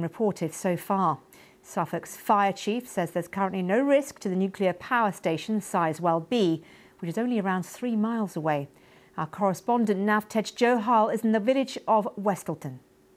been reported so far. Suffolk's fire chief says there's currently no risk to the nuclear power station Sizewell B, which is only around 3 miles away. Our correspondent Navtej Johal is in the village of Westleton.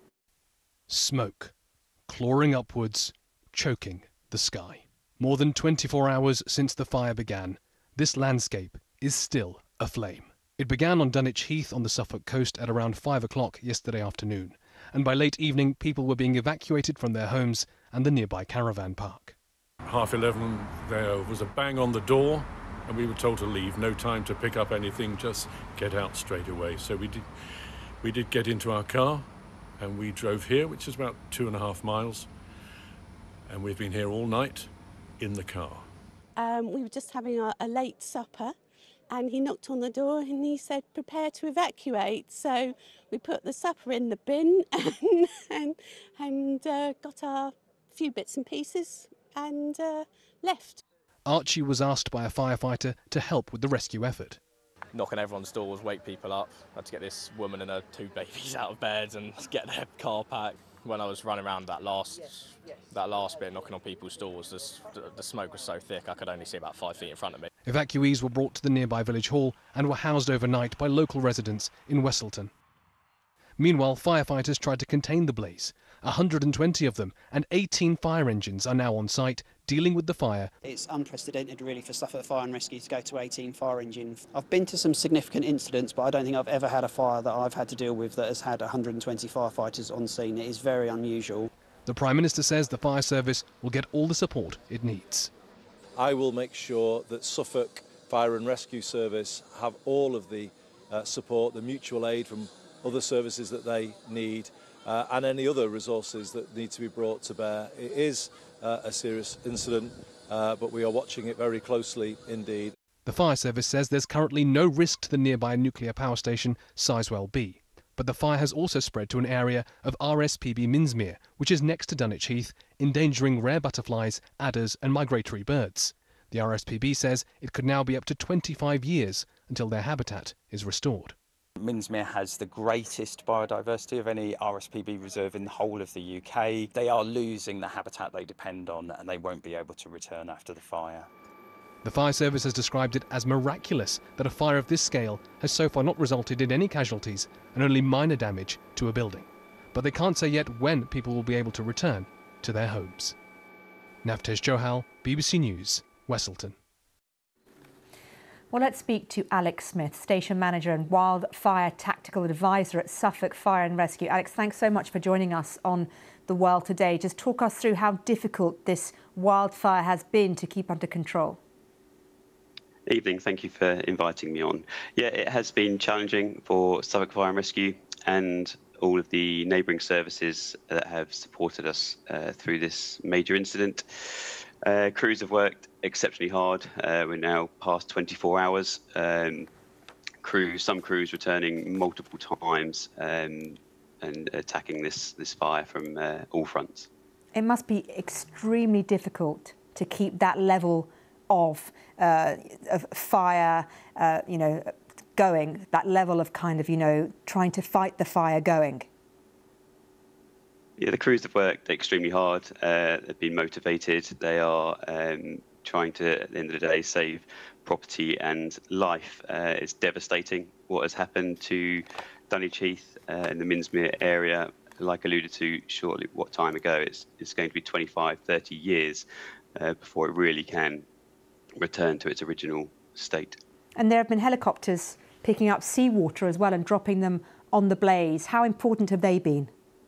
Smoke, clawing upwards, choking the sky. More than 24 hours since the fire began, this landscape is still aflame. It began on Dunwich Heath on the Suffolk coast at around 5 o'clock yesterday afternoon, and by late evening people were being evacuated from their homes and the nearby caravan park. 11:30 there was a bang on the door and we were told to leave, no time to pick up anything, just get out straight away. So we did get into our car and we drove here, which is about 2.5 miles, and we've been here all night in the car. We were just having a late supper and he knocked on the door and he said, prepare to evacuate. So we put the supper in the bin and got our few bits and pieces and left. Archie was asked by a firefighter to help with the rescue effort. Knocking everyone's doors, wake people up. I had to get this woman and her 2 babies out of bed and get their car packed. When I was running around that last bit, knocking on people's doors, the smoke was so thick I could only see about 5 feet in front of me. Evacuees were brought to the nearby village hall and were housed overnight by local residents in Westleton. Meanwhile, firefighters tried to contain the blaze. 120 of them and 18 fire engines are now on site dealing with the fire. It's unprecedented really for Suffolk Fire and Rescue to go to 18 fire engines. I've been to some significant incidents, but I don't think I've ever had a fire that I've had to deal with that has had 120 firefighters on scene. It is very unusual. The Prime Minister says the fire service will get all the support it needs. I will make sure that Suffolk Fire and Rescue Service have all of the support, the mutual aid from other services that they need, and any other resources that need to be brought to bear. It is a serious incident, but we are watching it very closely indeed. The fire service says there's currently no risk to the nearby nuclear power station Sizewell B, but the fire has also spread to an area of RSPB Minsmere, which is next to Dunwich Heath, endangering rare butterflies, adders and migratory birds. The RSPB says it could now be up to 25 years until their habitat is restored. Minsmere has the greatest biodiversity of any RSPB reserve in the whole of the UK. They are losing the habitat they depend on and they won't be able to return after the fire. The fire service has described it as miraculous that a fire of this scale has so far not resulted in any casualties and only minor damage to a building. But they can't say yet when people will be able to return to their homes. Navtej Johal, BBC News, Westleton. Well, let's speak to Alex Smith, Station Manager and Wildfire Tactical Advisor at Suffolk Fire and Rescue. Alex, thanks so much for joining us on The World Today. Just talk us through how difficult this wildfire has been to keep under control. Evening, thank you for inviting me on. Yeah, it has been challenging for Suffolk Fire and Rescue and all of the neighbouring services that have supported us through this major incident. Crews have worked exceptionally hard. We're now past 24 hours. Some crews returning multiple times and attacking this fire from all fronts. It must be extremely difficult to keep that level of fire, going, that level of trying to fight the fire going. Yeah, the crews have worked extremely hard. They've been motivated. They are trying to, at the end of the day, save property and life. It's devastating what has happened to Dunwich Heath in the Minsmere area. Like alluded to shortly, what time ago, it's going to be 25, 30 years before it really can return to its original state. And there have been helicopters picking up seawater as well and dropping them on the blaze. How important have they been?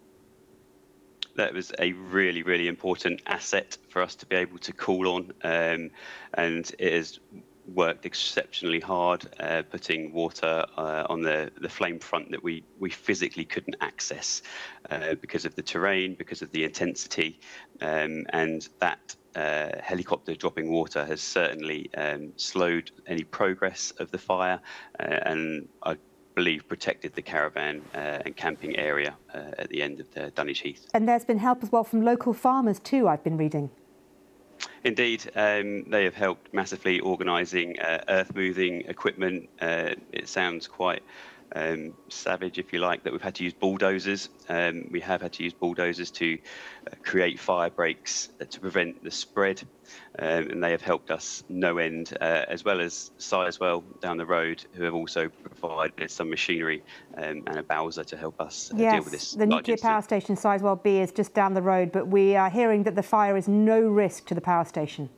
That was a really, really important asset for us to be able to call on, and it has worked exceptionally hard, putting water on the flame front that we physically couldn't access because of the terrain, because of the intensity, and that helicopter dropping water has certainly slowed any progress of the fire, and I believe protected the caravan and camping area at the end of the Dunwich Heath. And there's been help as well from local farmers too, I've been reading. Indeed, they have helped massively organising earth-moving equipment. It sounds quite savage, if you like, that we've had to use bulldozers. We have had to use bulldozers to create fire breaks to prevent the spread, and they have helped us no end, as well as Sizewell down the road, who have also provided some machinery and a Bowser to help us deal with this. The nuclear power station Sizewell B is just down the road, but we are hearing that the fire is no risk to the power station.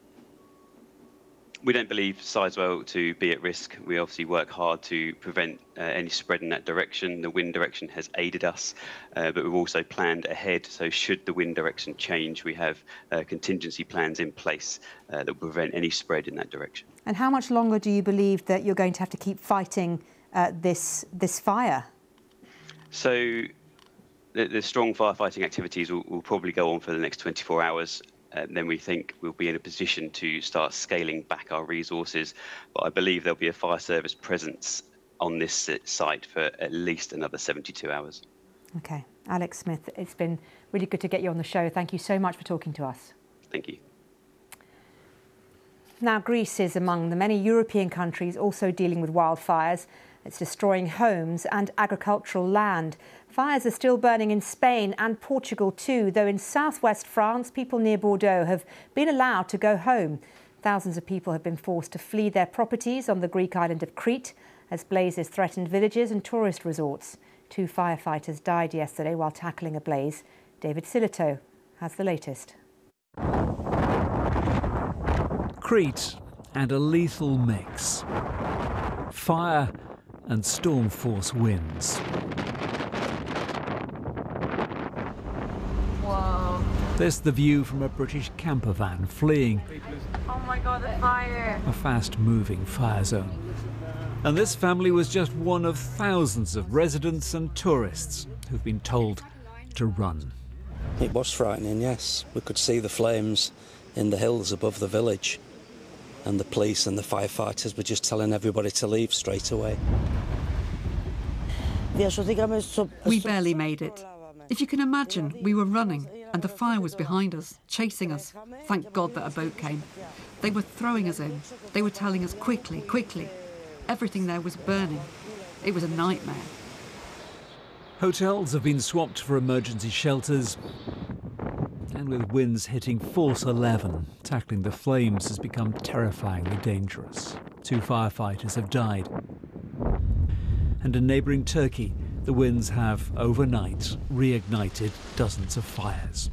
We don't believe Sizewell to be at risk. We obviously work hard to prevent any spread in that direction. The wind direction has aided us, but we've also planned ahead. So should the wind direction change, we have contingency plans in place that will prevent any spread in that direction. And how much longer do you believe that you're going to have to keep fighting this fire? So the strong firefighting activities will probably go on for the next 24 hours. Then we think we'll be in a position to start scaling back our resources. But I believe there'll be a fire service presence on this site for at least another 72 hours. OK. Alex Smith, it's been really good to get you on the show. Thank you so much for talking to us. Thank you. Now, Greece is among the many European countries also dealing with wildfires. It's destroying homes and agricultural land. Fires are still burning in Spain and Portugal too, though in southwest France, people near Bordeaux have been allowed to go home. Thousands of people have been forced to flee their properties on the Greek island of Crete as blazes threatened villages and tourist resorts. 2 firefighters died yesterday while tackling a blaze. David Silito has the latest. Crete and a lethal mix. Fire and storm force winds. Whoa. There's the view from a British camper van fleeing Oh my God, the fire. a fast-moving fire zone. And this family was just one of thousands of residents and tourists who've been told to run. It was frightening, yes. We could see the flames in the hills above the village, and the police and the firefighters were just telling everybody to leave straight away. We barely made it. If you can imagine, we were running and the fire was behind us, chasing us. Thank God that a boat came. They were throwing us in. They were telling us quickly, quickly. Everything there was burning. It was a nightmare. Hotels have been swapped for emergency shelters, and with winds hitting force 11, tackling the flames has become terrifyingly dangerous. 2 firefighters have died. And in neighbouring Turkey, the winds have, overnight, reignited dozens of fires.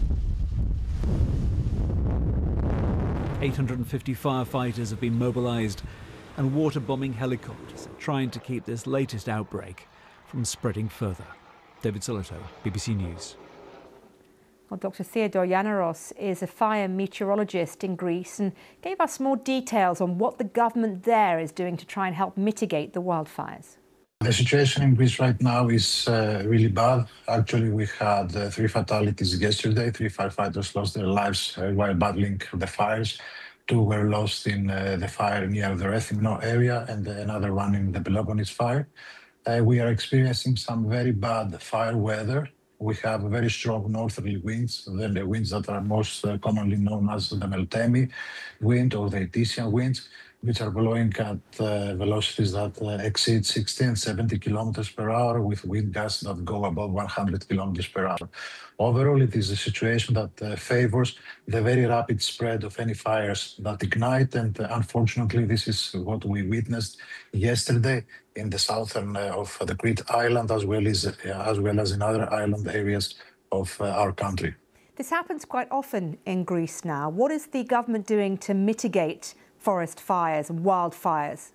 850 firefighters have been mobilised, and water-bombing helicopters are trying to keep this latest outbreak from spreading further. David Silito, BBC News. Well, Dr. Theodore Yanaros is a fire meteorologist in Greece and gave us more details on what the government there is doing to try and help mitigate the wildfires. The situation in Greece right now is really bad. Actually, we had 3 fatalities yesterday. 3 firefighters lost their lives while battling the fires. 2 were lost in the fire near the Rethymno area and another one in the Peloponnese fire. We are experiencing some very bad fire weather. We have very strong northerly winds, the winds that are most commonly known as the Meltemi wind or the Etesian winds, which are blowing at velocities that exceed 60 and 70 kilometers per hour with wind gusts that go above 100 kilometers per hour. Overall, it is a situation that favors the very rapid spread of any fires that ignite, and unfortunately, this is what we witnessed yesterday in the southern of the Crete island, as well as in other island areas of our country. This happens quite often in Greece now. What is the government doing to mitigate forest fires and wildfires?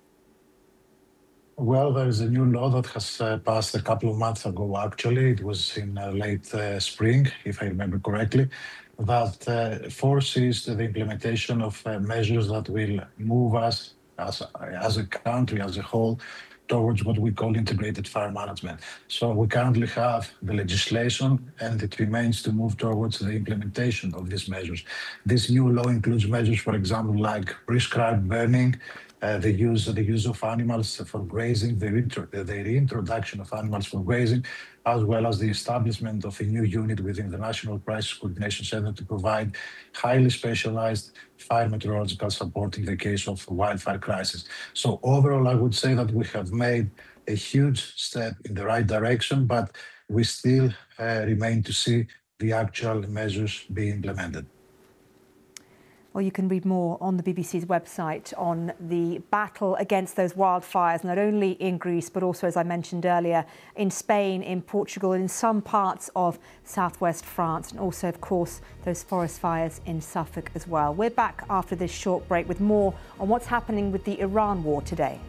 Well, there is a new law that has passed a couple of months ago, actually. It was in late spring, if I remember correctly, that forces the implementation of measures that will move us as a country, as a whole, towards what we call integrated fire management. So we currently have the legislation, and it remains to move towards the implementation of these measures. This new law includes measures, for example, like prescribed burning, the use of animals for grazing, the reintroduction of animals for grazing, as well as the establishment of a new unit within the National Crisis Coordination Center to provide highly specialized fire meteorological support in the case of wildfire crisis. So overall, I would say that we have made a huge step in the right direction, but we still remain to see the actual measures being implemented. Well, you can read more on the BBC's website on the battle against those wildfires, not only in Greece, but also, as I mentioned earlier, in Spain, in Portugal, and in some parts of southwest France, and also, of course, those forest fires in Suffolk as well. We're back after this short break with more on what's happening with the Iran war today.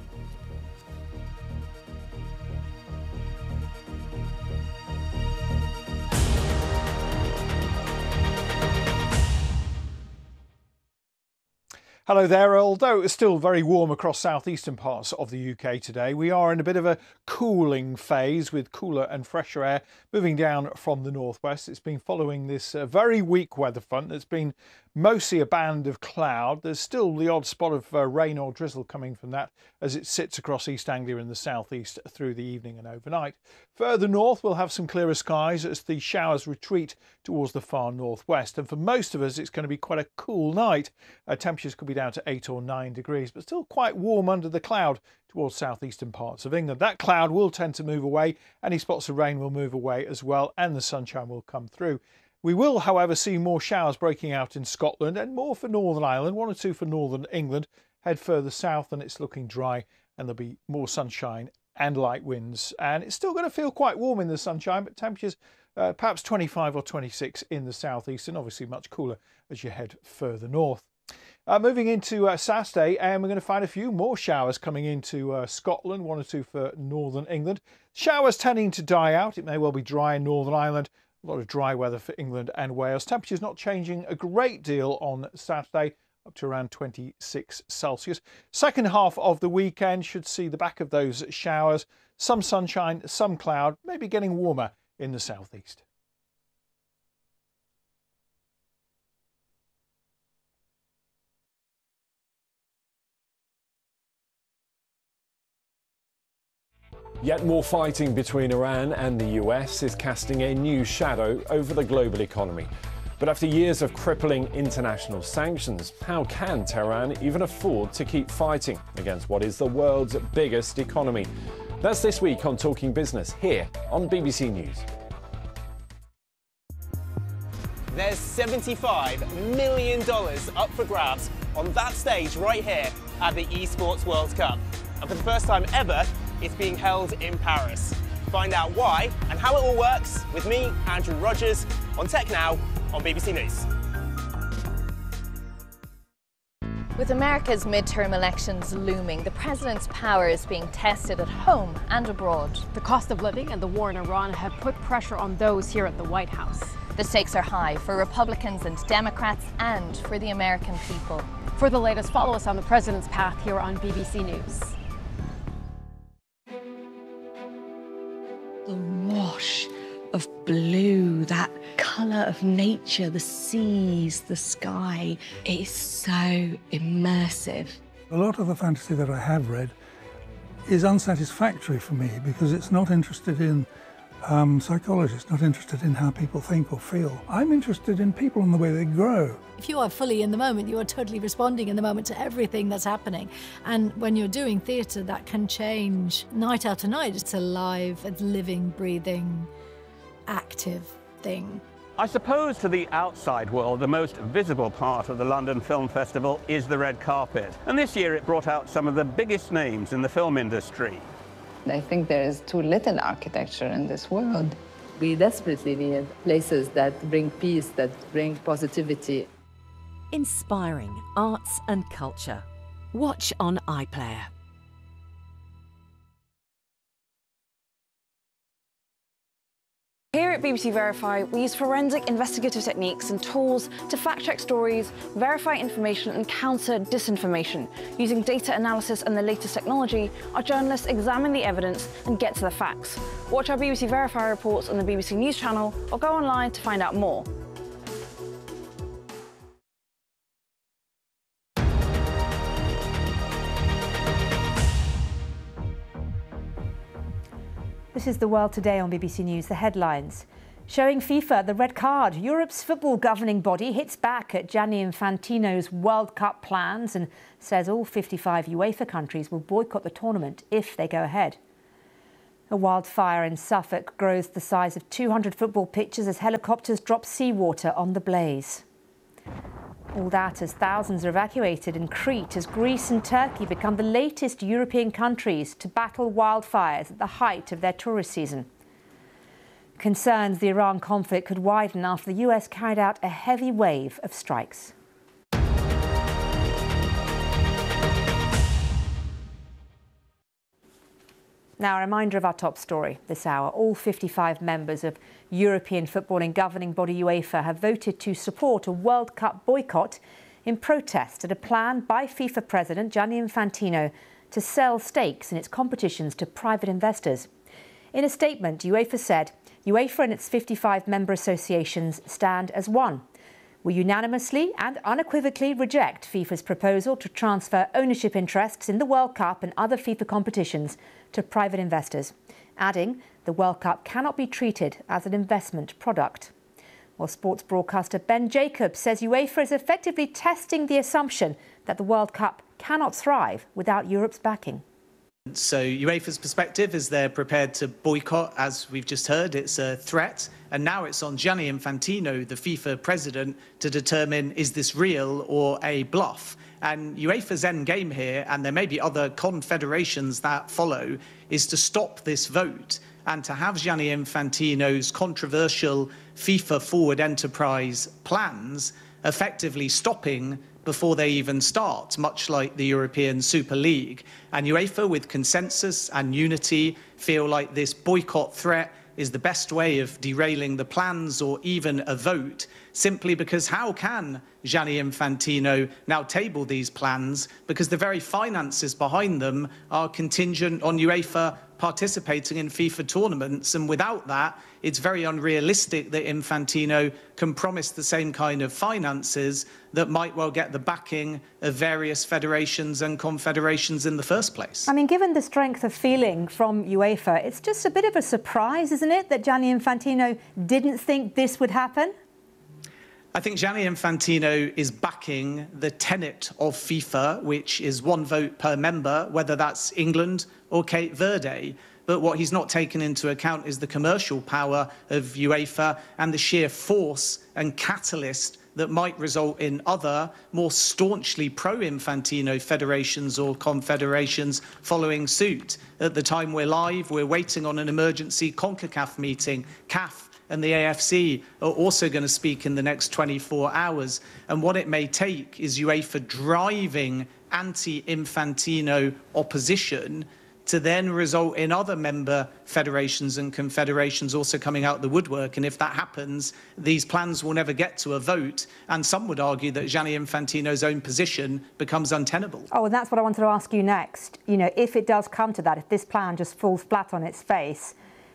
Hello there. Although it's still very warm across southeastern parts of the UK today, we are in a bit of a cooling phase with cooler and fresher air moving down from the northwest. It's been following this very weak weather front that's been mostly a band of cloud. There's still the odd spot of rain or drizzle coming from that as it sits across East Anglia in the southeast through the evening and overnight. Further north, we'll have some clearer skies as the showers retreat towards the far northwest. And for most of us, it's going to be quite a cool night. Temperatures could be down to 8 or 9 degrees, but still quite warm under the cloud towards southeastern parts of England. That cloud will tend to move away. Any spots of rain will move away as well, and the sunshine will come through. We will, however, see more showers breaking out in Scotland and more for Northern Ireland, 1 or 2 for Northern England. Head further south and it's looking dry and there'll be more sunshine and light winds. And it's still going to feel quite warm in the sunshine, but temperatures perhaps 25 or 26 in the southeast, and obviously much cooler as you head further north. Moving into Saturday, and we're going to find a few more showers coming into Scotland, 1 or 2 for Northern England. Showers tending to die out. It may well be dry in Northern Ireland. A lot of dry weather for England and Wales. Temperatures not changing a great deal on Saturday, up to around 26 Celsius. Second half of the weekend should see the back of those showers. Some sunshine, some cloud, maybe getting warmer in the southeast. Yet more fighting between Iran and the US is casting a new shadow over the global economy. But after years of crippling international sanctions, how can Tehran even afford to keep fighting against what is the world's biggest economy? That's this week on Talking Business here on BBC News. There's $75 million up for grabs on that stage right here at the Esports World Cup. And for the first time ever, it's being held in Paris. Find out why and how it all works with me, Andrew Rogers, on Tech Now on BBC News. With America's midterm elections looming, the president's power is being tested at home and abroad. The cost of living and the war in Iran have put pressure on those here at the White House. The stakes are high for Republicans and Democrats and for the American people. For the latest, follow us on the president's path here on BBC News. The wash of blue, that colour of nature, the seas, the sky, it is so immersive. A lot of the fantasy that I have read is unsatisfactory for me because it's not interested in psychology, it's not interested in how people think or feel. I'm interested in people and the way they grow. If you are fully in the moment, you are totally responding in the moment to everything that's happening. And when you're doing theatre, that can change night after night. It's a live, a living, breathing, active thing. I suppose to the outside world, the most visible part of the London Film Festival is the red carpet. And this year it brought out some of the biggest names in the film industry. I think there is too little architecture in this world. We desperately need places that bring peace, that bring positivity. Inspiring arts and culture. Watch on iPlayer. Here at BBC Verify, we use forensic investigative techniques and tools to fact-check stories, verify information and counter disinformation. Using data analysis and the latest technology, our journalists examine the evidence and get to the facts. Watch our BBC Verify reports on the BBC News channel or go online to find out more. This is The World Today on BBC News. The headlines. Showing FIFA the red card. Europe's football governing body hits back at Gianni Infantino's World Cup plans and says all 55 UEFA countries will boycott the tournament if they go ahead. A wildfire in Suffolk grows the size of 200 football pitches as helicopters drop seawater on the blaze. All that as thousands are evacuated in Crete as Greece and Turkey become the latest European countries to battle wildfires at the height of their tourist season. Concerns the Iran conflict could widen after the US carried out a heavy wave of strikes. Now, a reminder of our top story this hour. All 55 members of European footballing governing body UEFA have voted to support a World Cup boycott in protest at a plan by FIFA President Gianni Infantino to sell stakes in its competitions to private investors. In a statement, UEFA said, UEFA and its 55 member associations stand as one. We unanimously and unequivocally reject FIFA's proposal to transfer ownership interests in the World Cup and other FIFA competitions to private investors, adding the World Cup cannot be treated as an investment product. Well, sports broadcaster Ben Jacobs says UEFA is effectively testing the assumption that the World Cup cannot thrive without Europe's backing. So UEFA's perspective is they're prepared to boycott, as we've just heard. It's a threat. And now it's on Gianni Infantino, the FIFA president, to determine is this real or a bluff. And UEFA's end game here, and there may be other confederations that follow, is to stop this vote and to have Gianni Infantino's controversial FIFA forward enterprise plans effectively stopping before they even start, much like the European Super League. And UEFA, with consensus and unity, feel like this boycott threat is the best way of derailing the plans or even a vote, simply because how can Gianni Infantino now table these plans? Because the very finances behind them are contingent on UEFA participating in FIFA tournaments, and without that, it's very unrealistic that Infantino can promise the same kind of finances that might well get the backing of various federations and confederations in the first place. I mean, given the strength of feeling from UEFA, it's just a bit of a surprise, isn't it, that Gianni Infantino didn't think this would happen? I think Gianni Infantino is backing the tenet of FIFA, which is one vote per member, whether that's England or Cape Verde. But what he's not taken into account is the commercial power of UEFA and the sheer force and catalyst that might result in other, more staunchly pro-Infantino federations or confederations following suit. At the time we're live, we're waiting on an emergency CONCACAF meeting. CAF and the AFC are also going to speak in the next 24 hours. And what it may take is UEFA driving anti-Infantino opposition to then result in other member federations and confederations also coming out the woodwork. And if that happens, these plans will never get to a vote. And some would argue that Gianni Infantino's own position becomes untenable. Oh, and that's what I wanted to ask you next. You know, if it does come to that, if this plan just falls flat on its face,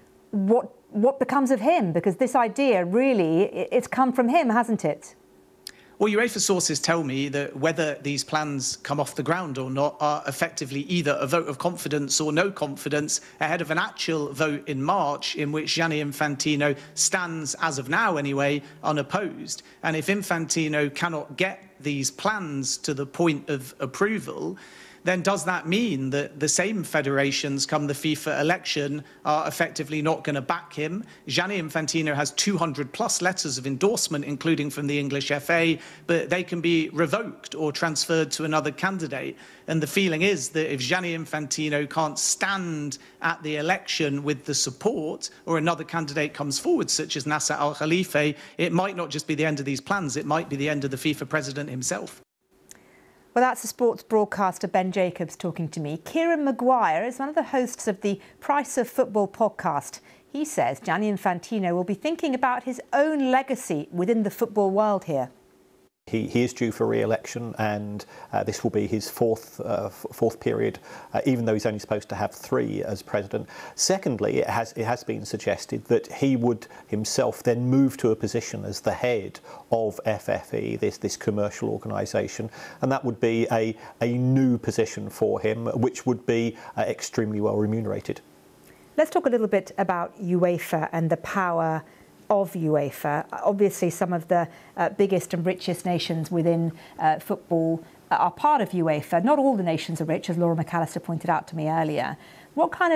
what becomes of him? Because this idea, really, it's come from him, hasn't it? Well, UEFA sources tell me that whether these plans come off the ground or not are effectively either a vote of confidence or no confidence ahead of an actual vote in March in which Gianni Infantino stands, as of now anyway, unopposed. And if Infantino cannot get these plans to the point of approval, then does that mean that the same federations come the FIFA election are effectively not going to back him? Gianni Infantino has 200+ letters of endorsement, including from the English FA, but they can be revoked or transferred to another candidate. And the feeling is that if Gianni Infantino can't stand at the election with the support, or another candidate comes forward, such as Nasser Al-Khalifi, it might not just be the end of these plans, it might be the end of the FIFA president himself. Well, that's the sports broadcaster Ben Jacobs talking to me. Kieran Maguire is one of the hosts of the Price of Football podcast. He says Gianni Infantino will be thinking about his own legacy within the football world here. He is due for re-election, and this will be his fourth period, even though he's only supposed to have 3 as president. Secondly, it has been suggested that he would himself then move to a position as the head of FFE, this commercial organisation, and that would be a new position for him, which would be extremely well remunerated. Let's talk a little bit about UEFA and the power of UEFA. Obviously, some of the biggest and richest nations within football are part of UEFA. Not all the nations are rich, as Laura McAllister pointed out to me earlier. What kind of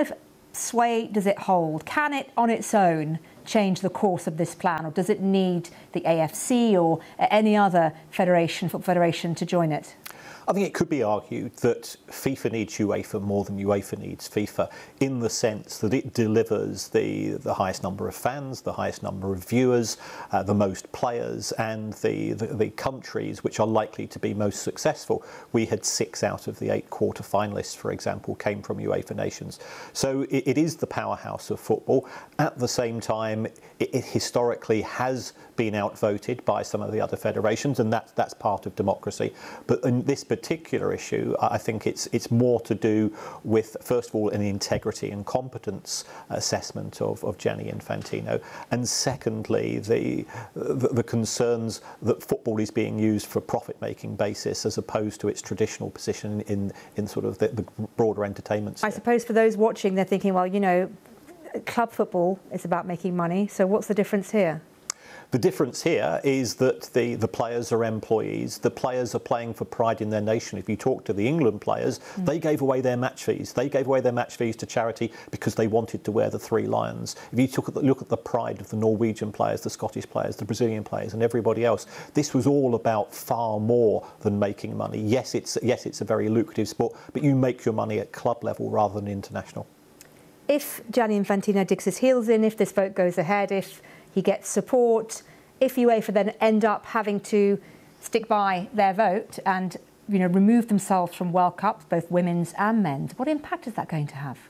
sway does it hold? Can it, on its own, change the course of this plan, or does it need the AFC or any other football federation to join it? I think it could be argued that FIFA needs UEFA more than UEFA needs FIFA, in the sense that it delivers the highest number of fans, the highest number of viewers, the most players, and the countries which are likely to be most successful. We had 6 out of the 8 quarter-finalists, for example, came from UEFA nations. So it is the powerhouse of football. At the same time, it historically has been outvoted by some of the other federations, and that's part of democracy. But in this particular issue, I think it's more to do with, first of all, an integrity and competence assessment of Gianni Infantino, and secondly, the concerns that football is being used for profit-making basis as opposed to its traditional position in sort of the broader entertainment sphere. I suppose for those watching, they're thinking, well, you know, club football is about making money, so what's the difference here? The difference here is that the players are employees. The players are playing for pride in their nation. If you talk to the England players, they gave away their match fees. They gave away their match fees to charity because they wanted to wear the 3 lions. If you look at the pride of the Norwegian players, the Scottish players, the Brazilian players, and everybody else, this was all about far more than making money. Yes, it's a very lucrative sport, but you make your money at club level rather than international. If Gianni Infantino digs his heels in, if this vote goes ahead, if he gets support, if UEFA then end up having to stick by their vote and, you know, remove themselves from World Cups, both women's and men's, what impact is that going to have?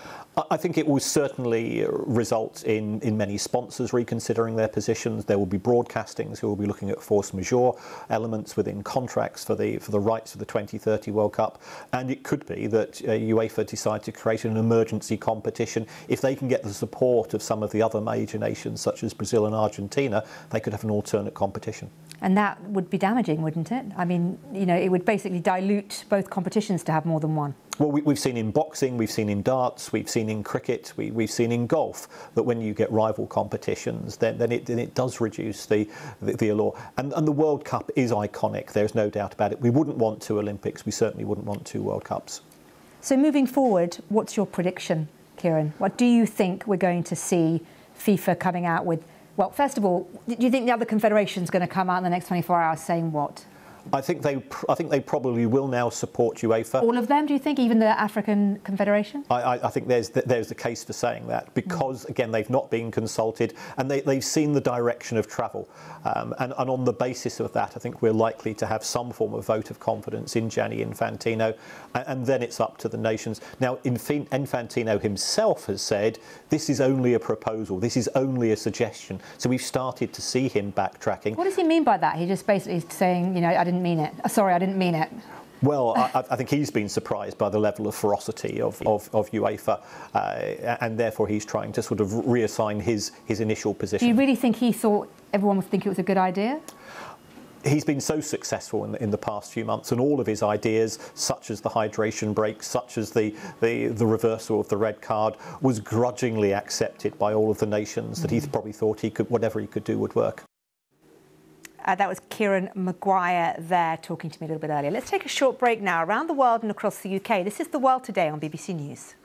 I think it will certainly result in many sponsors reconsidering their positions. There will be broadcastings who will be looking at force majeure elements within contracts for the rights of the 2030 World Cup, and it could be that UEFA decide to create an emergency competition. If they can get the support of some of the other major nations such as Brazil and Argentina, they could have an alternate competition. And that would be damaging, wouldn't it? I mean, you know, it would basically dilute both competitions to have more than one. Well, we've seen in boxing, we've seen in darts, we've seen in cricket, we've seen in golf that when you get rival competitions, then it does reduce the allure. And the World Cup is iconic. There's no doubt about it. We wouldn't want 2 Olympics. We certainly wouldn't want 2 World Cups. So moving forward, what's your prediction, Kieran? What do you think we're going to see FIFA coming out with? Well, first of all, do you think the other confederation's going to come out in the next 24 hours saying what? I think they probably will now support UEFA. All of them, do you think, even the African Confederation? I think there's the case for saying that because, again, they've not been consulted and they've seen the direction of travel. And on the basis of that, I think we're likely to have some form of vote of confidence in Gianni Infantino, and then it's up to the nations. Now, Infantino himself has said this is only a proposal, this is only a suggestion. So we've started to see him backtracking. What does he mean by that? He just basically is saying, you know, I didn't mean it. Sorry, I didn't mean it. Well, I think he's been surprised by the level of ferocity of UEFA, and therefore he's trying to sort of reassign his initial position. Do you really think he thought everyone would think it was a good idea? He's been so successful in the past few months, and all of his ideas, such as the hydration break, such as the reversal of the red card, was grudgingly accepted by all of the nations that he probably thought whatever he could do would work. That was Kieran Maguire there talking to me a little bit earlier. Let's take a short break now. Around the world and across the UK, this is The World Today on BBC News.